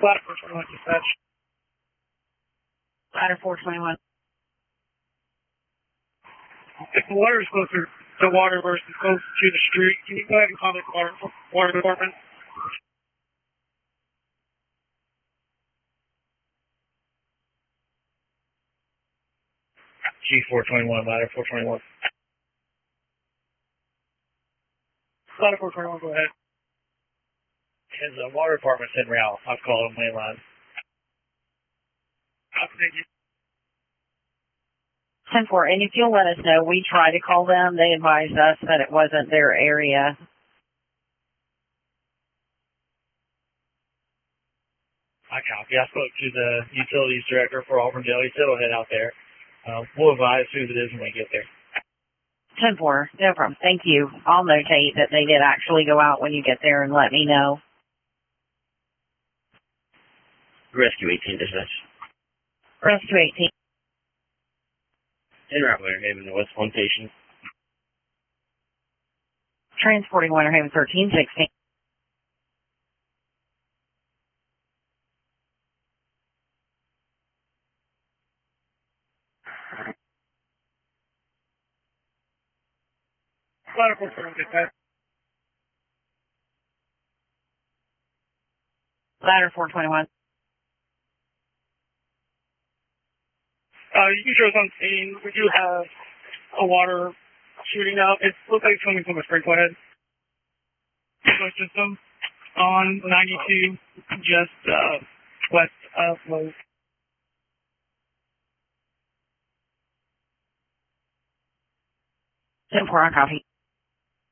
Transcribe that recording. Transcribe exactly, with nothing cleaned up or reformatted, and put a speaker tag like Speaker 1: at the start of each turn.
Speaker 1: Ladder four twenty-one, dispatch.
Speaker 2: Ladder four twenty-one.
Speaker 1: If the water is closer to water versus close to the street, can you go ahead and contact the water, water department?
Speaker 3: G four twenty-one, ladder four twenty-one.
Speaker 1: Ladder four twenty-one, go ahead.
Speaker 3: Has the water department sent route? I've called them mainline.
Speaker 1: Thank you.
Speaker 2: ten four, and if you'll let us know, we tried to call them. They advised us that it wasn't their area.
Speaker 3: I copy. I spoke to the utilities director for Auburndale. He said he'll head out there. Uh, we'll advise who it is when we get there.
Speaker 2: ten four, no problem. Thank you. I'll notate that they did actually go out when you get there and let me know.
Speaker 4: Rescue eighteen, dispatch.
Speaker 2: Rescue eighteen.
Speaker 4: En route, Winter Haven, West one station.
Speaker 2: Transporting Winter Haven thirteen sixteen.
Speaker 1: Ladder four twenty-one, dispatch.
Speaker 2: Ladder four twenty-one.
Speaker 1: Uh, you can show us on scene. We do have a water shooting out. It looks like it's coming from a sprinkler head. Sprinkler system on ninety-two, just uh, west of Lowe's.
Speaker 2: ten four, I copy.